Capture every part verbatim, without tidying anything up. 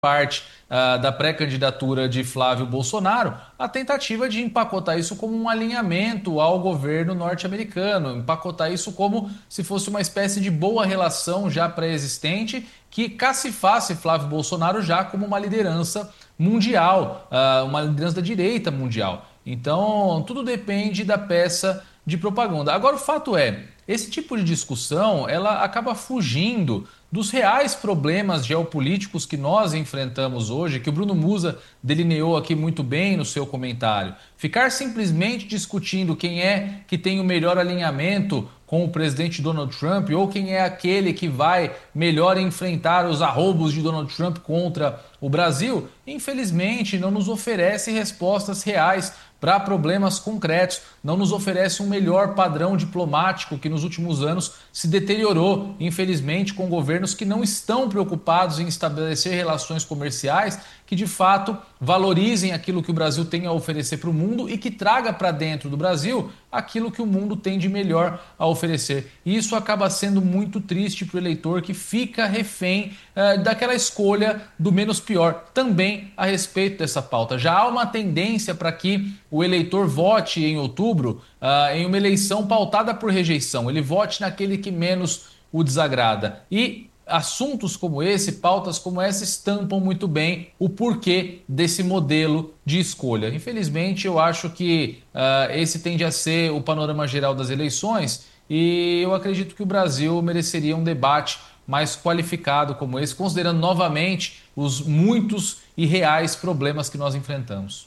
parte uh, da pré-candidatura de Flávio Bolsonaro, a tentativa de empacotar isso como um alinhamento ao governo norte-americano, empacotar isso como se fosse uma espécie de boa relação já pré-existente que cacifasse Flávio Bolsonaro já como uma liderança mundial, uh, uma liderança da direita mundial. Então, tudo depende da peça de propaganda. Agora, o fato é, esse tipo de discussão, ela acaba fugindo dos reais problemas geopolíticos que nós enfrentamos hoje, que o Bruno Musa delineou aqui muito bem no seu comentário. Ficar simplesmente discutindo quem é que tem o melhor alinhamento com o presidente Donald Trump ou quem é aquele que vai melhor enfrentar os arroubos de Donald Trump contra o Brasil, infelizmente não nos oferece respostas reais para problemas concretos, não nos oferece um melhor padrão diplomático que nos últimos anos se deteriorou, infelizmente, com governos que não estão preocupados em estabelecer relações comerciais que, de fato, valorizem aquilo que o Brasil tem a oferecer para o mundo e que traga para dentro do Brasil aquilo que o mundo tem de melhor a oferecer. E isso acaba sendo muito triste para o eleitor que fica refém eh, daquela escolha do menos pior, também a respeito dessa pauta. Já há uma tendência para que o eleitor vote em outubro uh, em uma eleição pautada por rejeição. Ele vote naquele que menos o desagrada. E assuntos como esse, pautas como essa, estampam muito bem o porquê desse modelo de escolha. Infelizmente, eu acho que uh, esse tende a ser o panorama geral das eleições e eu acredito que o Brasil mereceria um debate mais qualificado como esse, considerando novamente os muitos e reais problemas que nós enfrentamos.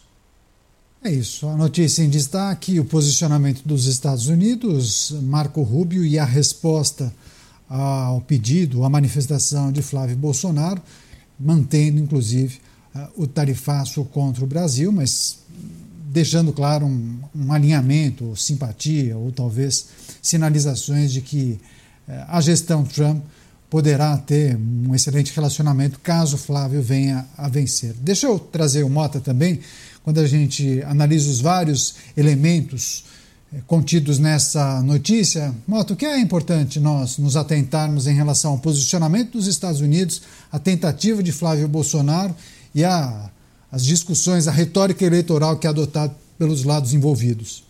É isso, a notícia em destaque, o posicionamento dos Estados Unidos, Marco Rubio e a resposta ao pedido, à manifestação de Flávio Bolsonaro, mantendo inclusive o tarifaço contra o Brasil, mas deixando claro um, um alinhamento, ou simpatia, ou talvez sinalizações de que a gestão Trump poderá ter um excelente relacionamento caso Flávio venha a vencer. Deixa eu trazer o Mota também. Quando a gente analisa os vários elementos eh, contidos nessa notícia, Mota, o que é importante nós nos atentarmos em relação ao posicionamento dos Estados Unidos, a tentativa de Flávio Bolsonaro e a, as discussões, a retórica eleitoral que é adotada pelos lados envolvidos?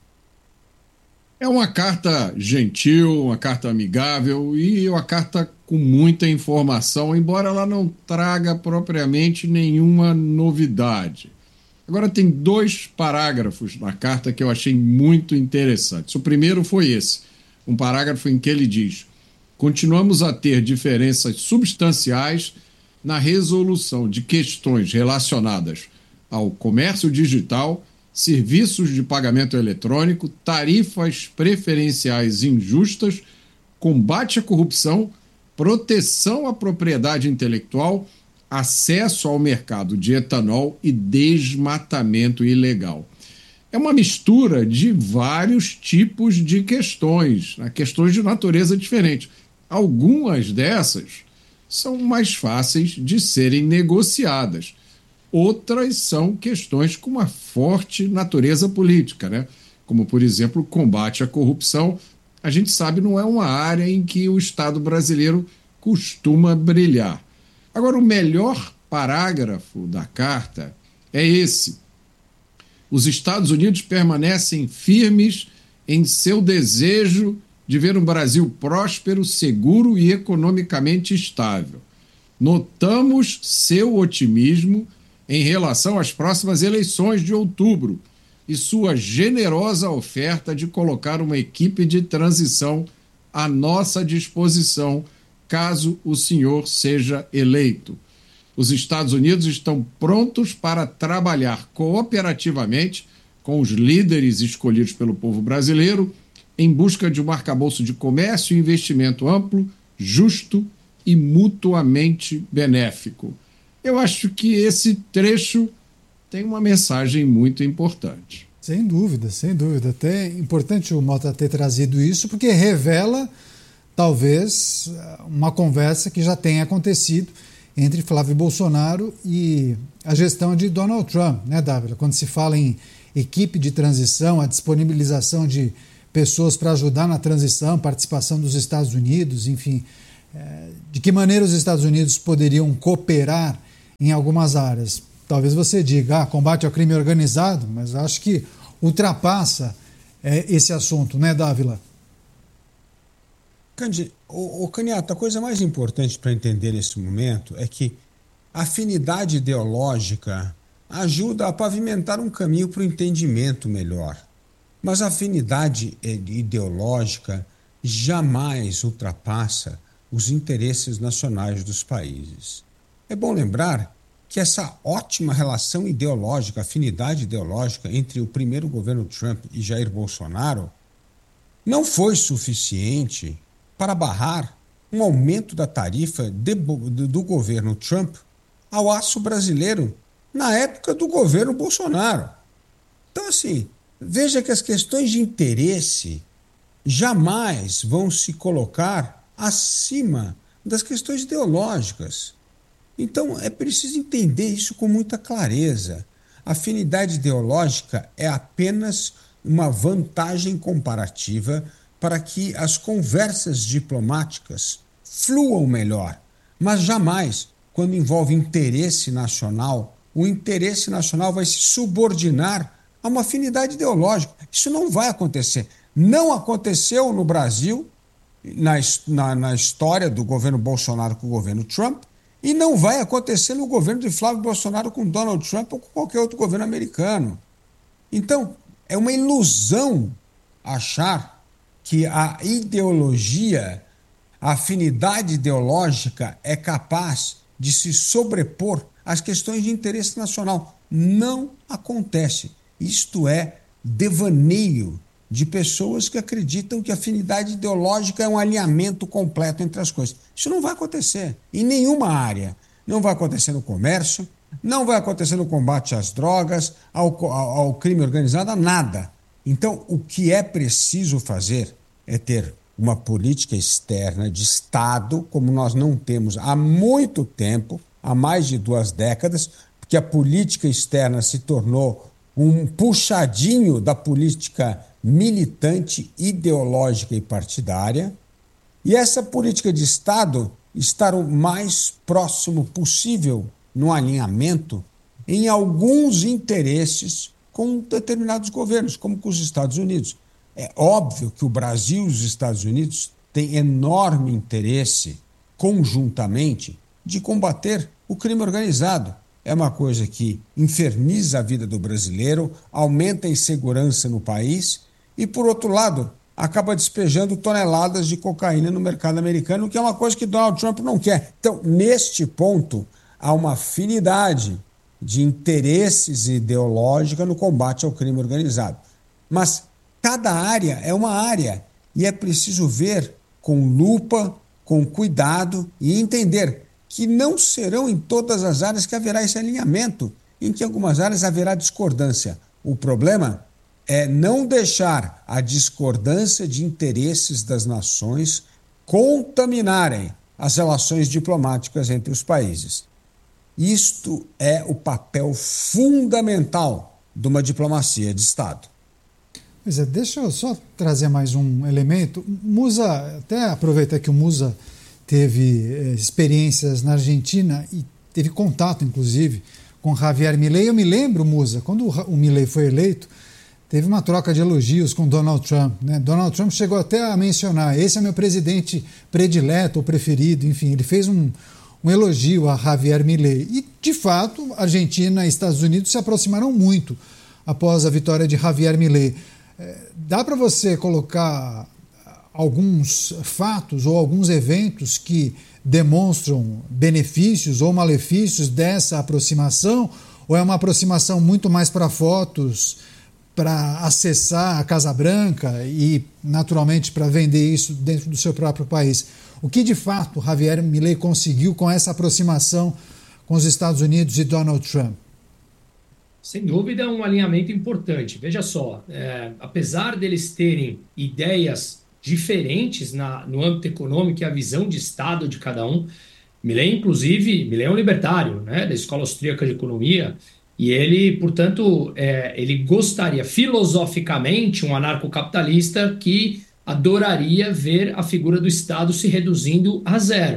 É uma carta gentil, uma carta amigável e uma carta com muita informação, embora ela não traga propriamente nenhuma novidade. Agora, tem dois parágrafos na carta que eu achei muito interessantes. O primeiro foi esse, um parágrafo em que ele diz: continuamos a ter diferenças substanciais na resolução de questões relacionadas ao comércio digital, serviços de pagamento eletrônico, tarifas preferenciais injustas, combate à corrupção, proteção à propriedade intelectual, acesso ao mercado de etanol e desmatamento ilegal. É uma mistura de vários tipos de questões, questões de natureza diferente. Algumas dessas são mais fáceis de serem negociadas. Outras são questões com uma forte natureza política, né? Como, por exemplo, o combate à corrupção. A gente sabe, não é uma área em que o Estado brasileiro costuma brilhar. Agora, o melhor parágrafo da carta é esse. Os Estados Unidos permanecem firmes em seu desejo de ver um Brasil próspero, seguro e economicamente estável. Notamos seu otimismo em relação às próximas eleições de outubro e sua generosa oferta de colocar uma equipe de transição à nossa disposição caso o senhor seja eleito. Os Estados Unidos estão prontos para trabalhar cooperativamente com os líderes escolhidos pelo povo brasileiro em busca de um arcabouço de comércio e investimento amplo, justo e mutuamente benéfico. Eu acho que esse trecho tem uma mensagem muito importante. Sem dúvida, sem dúvida. Até é importante o Mota ter trazido isso, porque revela talvez uma conversa que já tenha acontecido entre Flávio Bolsonaro e a gestão de Donald Trump, né, Dávila? Quando se fala em equipe de transição, a disponibilização de pessoas para ajudar na transição, participação dos Estados Unidos, enfim, de que maneira os Estados Unidos poderiam cooperar em algumas áreas. Talvez você diga, ah, combate ao crime organizado, mas acho que ultrapassa é, esse assunto, né, Dávila? Candi, o, o Caniato, a coisa mais importante para entender nesse momento é que a afinidade ideológica ajuda a pavimentar um caminho para o entendimento melhor. Mas a afinidade ideológica jamais ultrapassa os interesses nacionais dos países. É bom lembrar que essa ótima relação ideológica, afinidade ideológica entre o primeiro governo Trump e Jair Bolsonaro não foi suficiente para barrar um aumento da tarifa de, do, do governo Trump ao aço brasileiro na época do governo Bolsonaro. Então, assim, veja que as questões de interesse jamais vão se colocar acima das questões ideológicas. Então, é preciso entender isso com muita clareza. A afinidade ideológica é apenas uma vantagem comparativa para que as conversas diplomáticas fluam melhor, mas jamais, quando envolve interesse nacional, o interesse nacional vai se subordinar a uma afinidade ideológica. Isso não vai acontecer. Não aconteceu no Brasil, na, na, na história do governo Bolsonaro com o governo Trump, e não vai acontecer no governo de Flávio Bolsonaro com Donald Trump ou com qualquer outro governo americano. Então, é uma ilusão achar que a ideologia, a afinidade ideológica é capaz de se sobrepor às questões de interesse nacional. Não acontece. Isto é devaneio de pessoas que acreditam que a afinidade ideológica é um alinhamento completo entre as coisas. Isso não vai acontecer em nenhuma área. Não vai acontecer no comércio, não vai acontecer no combate às drogas, ao, ao, ao crime organizado, a nada. Então, o que é preciso fazer é ter uma política externa de Estado, como nós não temos há muito tempo, há mais de duas décadas, porque a política externa se tornou um puxadinho da política militante, ideológica e partidária, e essa política de Estado estar o mais próximo possível no alinhamento em alguns interesses com determinados governos, como com os Estados Unidos. É óbvio que o Brasil e os Estados Unidos têm enorme interesse, conjuntamente, de combater o crime organizado. É uma coisa que inferniza a vida do brasileiro, aumenta a insegurança no país e, por outro lado, acaba despejando toneladas de cocaína no mercado americano, que é uma coisa que Donald Trump não quer. Então, neste ponto, há uma afinidade de interesses ideológica no combate ao crime organizado. Mas cada área é uma área e é preciso ver com lupa, com cuidado e entender que não serão em todas as áreas que haverá esse alinhamento, em que em algumas áreas haverá discordância. O problema é não deixar a discordância de interesses das nações contaminarem as relações diplomáticas entre os países. Isto é o papel fundamental de uma diplomacia de Estado. Pois é, deixa eu só trazer mais um elemento. Musa, até aproveitar que o Musa teve eh, experiências na Argentina e teve contato, inclusive, com Javier Milei. Eu me lembro, Musa, quando o Milei foi eleito, teve uma troca de elogios com Donald Trump, né? Donald Trump chegou até a mencionar, esse é meu presidente predileto ou preferido, enfim, ele fez um, um elogio a Javier Milei. E, de fato, Argentina e Estados Unidos se aproximaram muito após a vitória de Javier Milei. É, dá para você colocar alguns fatos ou alguns eventos que demonstram benefícios ou malefícios dessa aproximação? Ou é uma aproximação muito mais para fotos, para acessar a Casa Branca e, naturalmente, para vender isso dentro do seu próprio país? O que, de fato, Javier Milei conseguiu com essa aproximação com os Estados Unidos e Donald Trump? Sem dúvida, é um alinhamento importante. Veja só, é, apesar deles terem ideias diferentes na, no âmbito econômico e a visão de Estado de cada um, Milei, inclusive, Milei é um libertário, né, da Escola Austríaca de Economia, e ele, portanto, é, ele gostaria, filosoficamente, um anarcocapitalista que adoraria ver a figura do Estado se reduzindo a zero.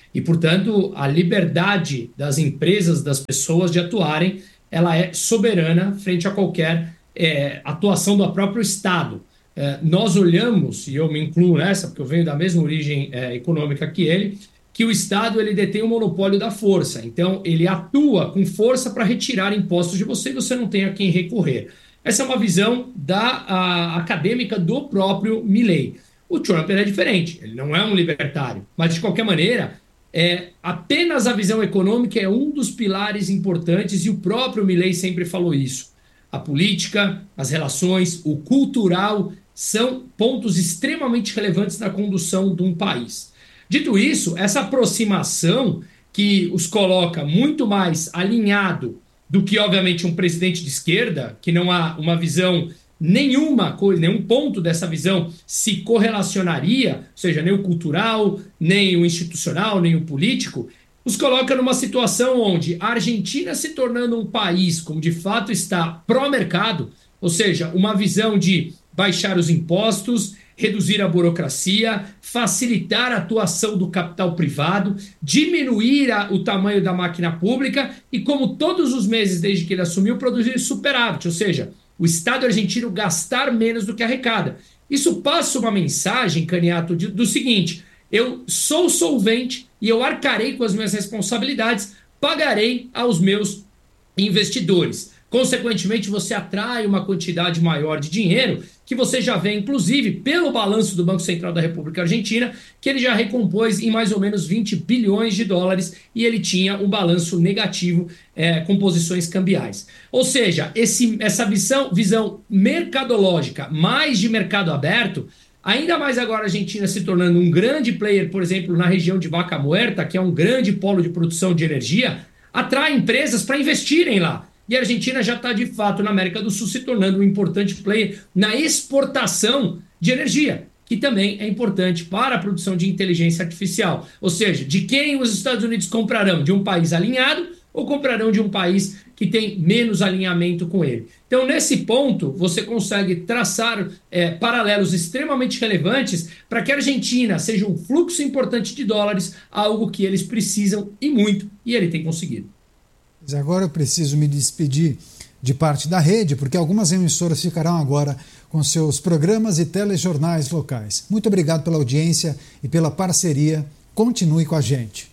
E, portanto, a liberdade das empresas, das pessoas de atuarem, ela é soberana frente a qualquer é, atuação do próprio Estado. É, nós olhamos, e eu me incluo nessa, porque eu venho da mesma origem é, econômica que ele, que o Estado ele detém o monopólio da força. Então, ele atua com força para retirar impostos de você e você não tem a quem recorrer. Essa é uma visão da a, acadêmica do próprio Milei. O Trump ele é diferente, ele não é um libertário, mas, de qualquer maneira, é, apenas a visão econômica é um dos pilares importantes e o próprio Milei sempre falou isso. A política, as relações, o cultural são pontos extremamente relevantes na condução de um país. Dito isso, essa aproximação que os coloca muito mais alinhado do que, obviamente, um presidente de esquerda, que não há uma visão, nenhuma coisa, nenhum ponto dessa visão se correlacionaria, ou seja, nem o cultural, nem o institucional, nem o político, os coloca numa situação onde a Argentina se tornando um país, como de fato está pró-mercado, ou seja, uma visão de baixar os impostos, reduzir a burocracia, facilitar a atuação do capital privado, diminuir a, o tamanho da máquina pública e, como todos os meses desde que ele assumiu, produzir superávit, ou seja, o Estado argentino gastar menos do que arrecada. Isso passa uma mensagem, Caniato, de, do seguinte: eu sou solvente e eu arcarei com as minhas responsabilidades, pagarei aos meus investidores. Consequentemente, você atrai uma quantidade maior de dinheiro que você já vê, inclusive, pelo balanço do Banco Central da República Argentina, que ele já recompôs em mais ou menos vinte bilhões de dólares e ele tinha um balanço negativo é, com posições cambiais. Ou seja, esse, essa visão, visão mercadológica mais de mercado aberto, ainda mais agora a Argentina se tornando um grande player, por exemplo, na região de Vaca Muerta, que é um grande polo de produção de energia, atrai empresas para investirem lá. E a Argentina já está, de fato, na América do Sul, se tornando um importante player na exportação de energia, que também é importante para a produção de inteligência artificial. Ou seja, de quem os Estados Unidos comprarão? De um país alinhado ou comprarão de um país que tem menos alinhamento com ele? Então, nesse ponto, você consegue traçar é, paralelos extremamente relevantes para que a Argentina seja um fluxo importante de dólares, algo que eles precisam e muito, e ele tem conseguido. Agora eu preciso me despedir de parte da rede, porque algumas emissoras ficarão agora com seus programas e telejornais locais. Muito obrigado pela audiência e pela parceria. Continue com a gente.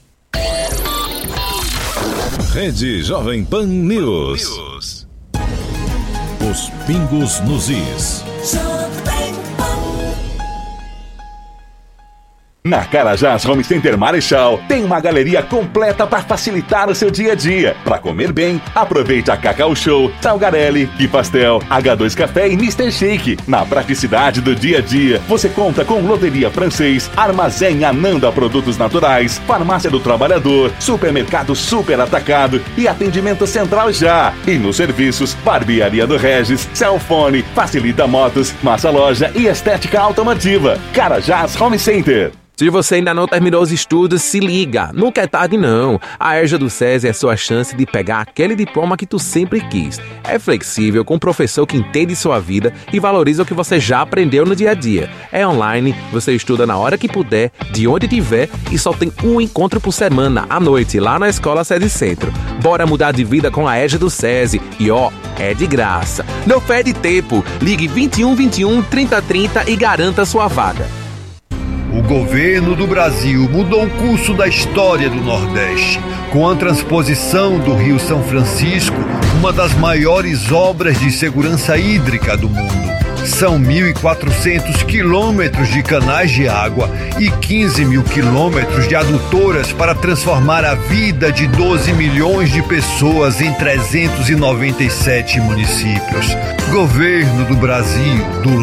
Rede Jovem Pan News. Os pingos nos is. Na Carajás Home Center Marechal tem uma galeria completa para facilitar o seu dia a dia. Para comer bem, aproveite a Cacau Show, Salgarelli, Que Pastel, agá dois Café e mister Shake. Na praticidade do dia a dia, você conta com Loteria Francês, Armazém Ananda Produtos Naturais, Farmácia do Trabalhador, Supermercado Super Atacado e Atendimento Central Já. E nos serviços, Barbearia do Regis, Cellfone, Facilita Motos, Massa Loja e Estética Automotiva. Carajás Home Center. Se você ainda não terminou os estudos, se liga, nunca é tarde não. A EJA do SESI é sua chance de pegar aquele diploma que tu sempre quis. É flexível, com um professor que entende sua vida e valoriza o que você já aprendeu no dia a dia. É online, você estuda na hora que puder, de onde tiver e só tem um encontro por semana, à noite, lá na Escola SESI Centro. Bora mudar de vida com a EJA do SESI e ó, é de graça. Não perde tempo, ligue vinte e um, vinte e um, trinta, trinta e garanta sua vaga. O governo do Brasil mudou o curso da história do Nordeste, com a transposição do Rio São Francisco, uma das maiores obras de segurança hídrica do mundo. São mil e quatrocentos quilômetros de canais de água e quinze mil quilômetros de adutoras para transformar a vida de doze milhões de pessoas em trezentos e noventa e sete municípios. Governo do Brasil, do